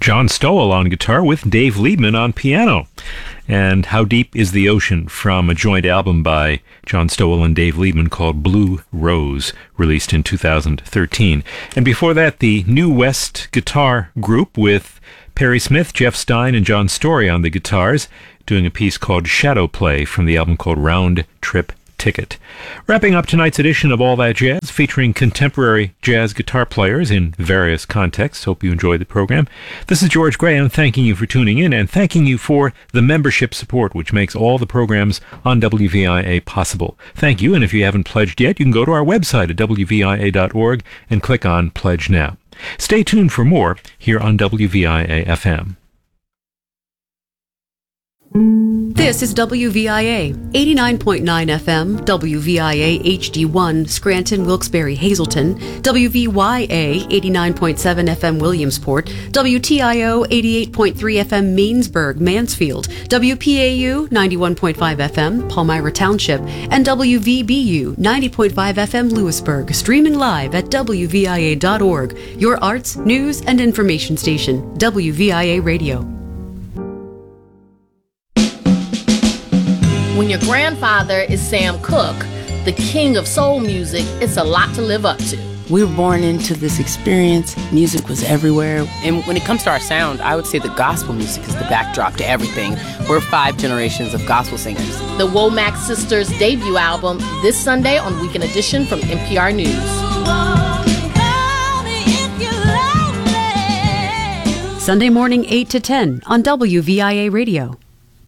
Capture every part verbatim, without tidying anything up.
John Stowell on guitar with Dave Liebman on piano. And How Deep is the Ocean from a joint album by John Stowell and Dave Liebman called Blue Rose, released in two thousand thirteen. And before that, the New West Guitar Group with Perry Smith, Jeff Stein, and John Story on the guitars, doing a piece called Shadow Play from the album called Round Trip Ticket. Wrapping up tonight's edition of All That Jazz, featuring contemporary jazz guitar players in various contexts. Hope you enjoyed the program. This is George Graham thanking you for tuning in and thanking you for the membership support which makes all the programs on W V I A possible. Thank you, and if you haven't pledged yet, you can go to our website at W V I A dot org and click on Pledge Now. Stay tuned for more here on W V I A F M. This is W V I A, eighty-nine point nine F M, W V I A H D one, Scranton, Wilkes-Barre, Hazleton, W V Y A, eighty-nine point seven F M, Williamsport, W T I O, eighty-eight point three F M, Mainsburg, Mansfield, W P A U, ninety-one point five F M, Palmyra Township, and W V B U, ninety point five F M, Lewisburg, streaming live at W V I A dot org, your arts, news, and information station, W V I A Radio. When your grandfather is Sam Cooke, the king of soul music, it's a lot to live up to. We were born into this experience. Music was everywhere. And when it comes to our sound, I would say the gospel music is the backdrop to everything. We're five generations of gospel singers. The Womack Sisters' debut album this Sunday on Weekend Edition from N P R News. Sunday morning eight to ten on W V I A Radio.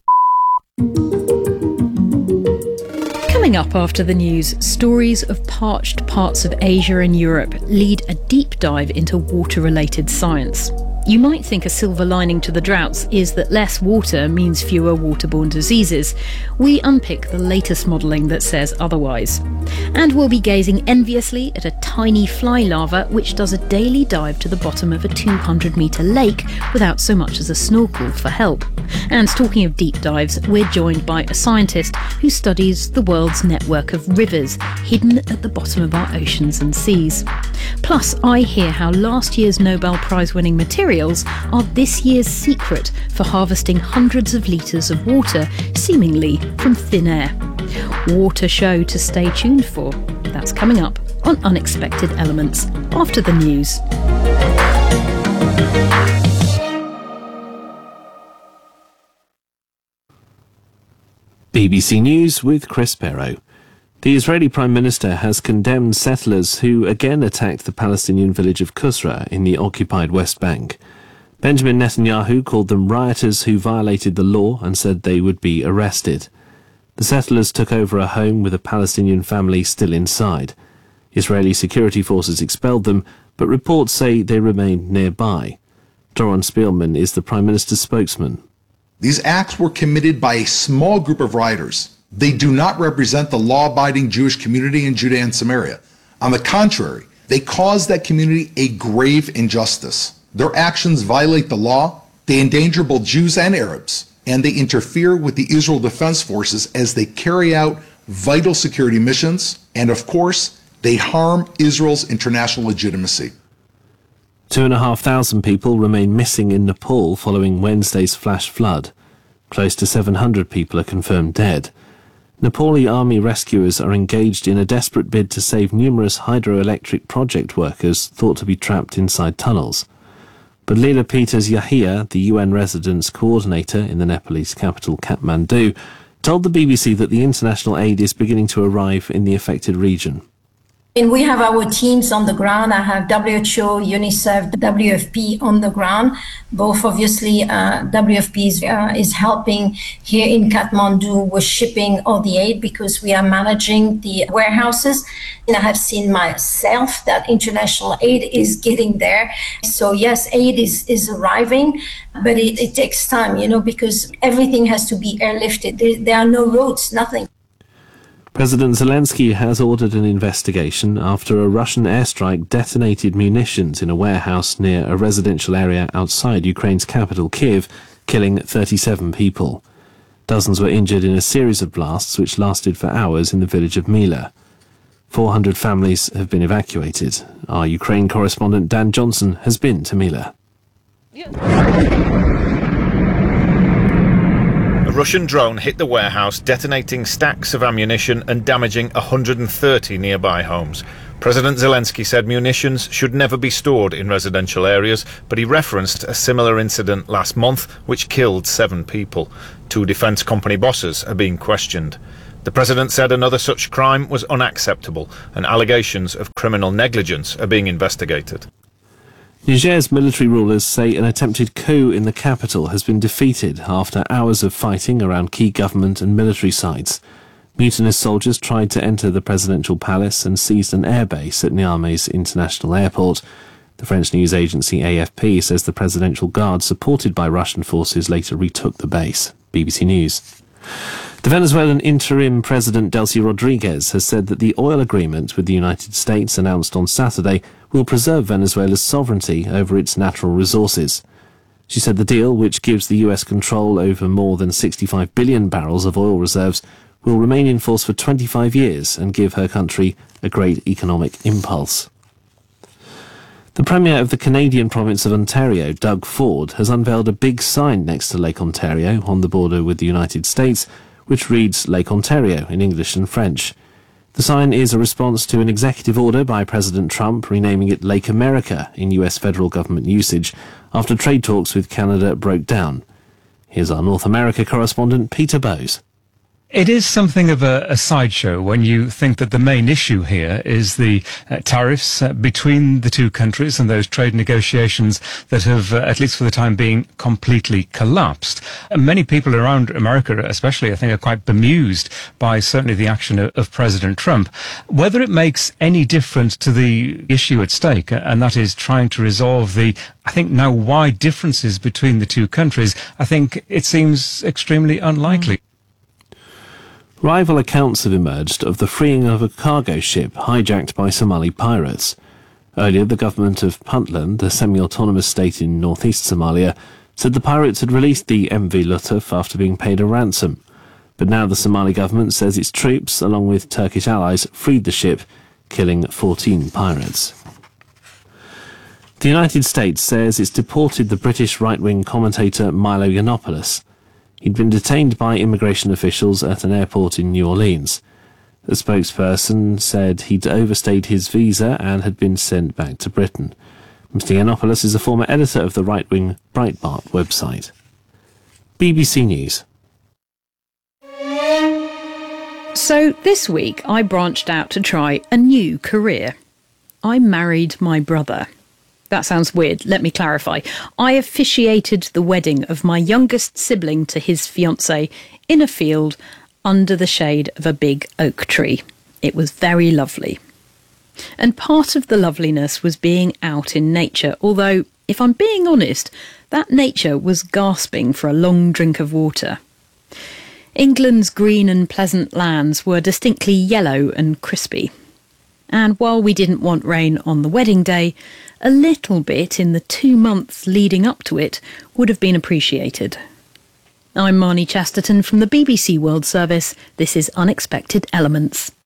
Coming up after the news, stories of parched parts of Asia and Europe lead a deep dive into water-related science. You might think a silver lining to the droughts is that less water means fewer waterborne diseases. We unpick the latest modelling that says otherwise. And we'll be gazing enviously at a tiny fly larva which does a daily dive to the bottom of a two hundred metre lake without so much as a snorkel for help. And talking of deep dives, we're joined by a scientist who studies the world's network of rivers hidden at the bottom of our oceans and seas. Plus, I hear how last year's Nobel Prize-winning materials are this year's secret for harvesting hundreds of litres of water, seemingly from thin air. Water show to stay tuned for. That's coming up on Unexpected Elements after the news. B B C News with Chris Barrow. The Israeli Prime Minister has condemned settlers who again attacked the Palestinian village of Qusra in the occupied West Bank. Benjamin Netanyahu called them rioters who violated the law and said they would be arrested. The settlers took over a home with a Palestinian family still inside. Israeli security forces expelled them, but reports say they remained nearby. Doron Spielman is the Prime Minister's spokesman. These acts were committed by a small group of rioters. They do not represent the law-abiding Jewish community in Judea and Samaria. On the contrary, they cause that community a grave injustice. Their actions violate the law, they endanger both Jews and Arabs, and they interfere with the Israel Defense Forces as they carry out vital security missions, and of course, they harm Israel's international legitimacy. Two and a half thousand people remain missing in Nepal following Wednesday's flash flood. Close to seven hundred people are confirmed dead. Nepali army rescuers are engaged in a desperate bid to save numerous hydroelectric project workers thought to be trapped inside tunnels. But Leela Peters Yahia, the U N residence coordinator in the Nepalese capital Kathmandu, told the B B C that the international aid is beginning to arrive in the affected region. And we have our teams on the ground. I have W H O, UNICEF, W F P on the ground. Both obviously uh, W F P is, uh, is helping here in Kathmandu with shipping all the aid because we are managing the warehouses. And I have seen myself that international aid is getting there. So yes, aid is, is arriving, but it, it takes time, you know, because everything has to be airlifted. There, there are no roads, nothing. President Zelensky has ordered an investigation after a Russian airstrike detonated munitions in a warehouse near a residential area outside Ukraine's capital, Kyiv, killing thirty-seven people. Dozens were injured in a series of blasts which lasted for hours in the village of Mila. four hundred families have been evacuated. Our Ukraine correspondent Dan Johnson has been to Mila. A Russian drone hit the warehouse, detonating stacks of ammunition and damaging one hundred thirty nearby homes. President Zelensky said munitions should never be stored in residential areas, but he referenced a similar incident last month which killed seven people. Two defence company bosses are being questioned. The president said another such crime was unacceptable and allegations of criminal negligence are being investigated. Niger's military rulers say an attempted coup in the capital has been defeated after hours of fighting around key government and military sites. Mutinous soldiers tried to enter the presidential palace and seized an airbase at Niamey's international airport. The French news agency A F P says the presidential guard, supported by Russian forces, later retook the base. B B C News. The Venezuelan interim president Delcy Rodriguez has said that the oil agreement with the United States announced on Saturday will preserve Venezuela's sovereignty over its natural resources. She said the deal, which gives the U S control over more than sixty-five billion barrels of oil reserves, will remain in force for twenty-five years and give her country a great economic impulse. The Premier of the Canadian province of Ontario, Doug Ford, has unveiled a big sign next to Lake Ontario on the border with the United States, which reads Lake Ontario in English and French. The sign is a response to an executive order by President Trump renaming it Lake America in U S federal government usage after trade talks with Canada broke down. Here's our North America correspondent, Peter Bowes. It is something of a, a sideshow when you think that the main issue here is the uh, tariffs uh, between the two countries and those trade negotiations that have, uh, at least for the time being, completely collapsed. And many people around America, especially, I think, are quite bemused by certainly the action of, of President Trump. Whether it makes any difference to the issue at stake, and that is trying to resolve the, I think, now wide differences between the two countries, I think it seems extremely unlikely. Mm. Rival accounts have emerged of the freeing of a cargo ship hijacked by Somali pirates. Earlier, the government of Puntland, a semi-autonomous state in northeast Somalia, said the pirates had released the M V Lutuf after being paid a ransom. But now the Somali government says its troops, along with Turkish allies, freed the ship, killing fourteen pirates. The United States says it's deported the British right-wing commentator Milo Yiannopoulos. He'd been detained by immigration officials at an airport in New Orleans. The spokesperson said he'd overstayed his visa and had been sent back to Britain. Mister Yiannopoulos is a former editor of the right-wing Breitbart website. B B C News. So this week I branched out to try a new career. I married my brother. That sounds weird. Let me clarify. I officiated the wedding of my youngest sibling to his fiancée in a field under the shade of a big oak tree. It was very lovely. And part of the loveliness was being out in nature, although, if I'm being honest, that nature was gasping for a long drink of water. England's green and pleasant lands were distinctly yellow and crispy. And while we didn't want rain on the wedding day, a little bit in the two months leading up to it would have been appreciated. I'm Marnie Chesterton from the B B C World Service. This is Unexpected Elements.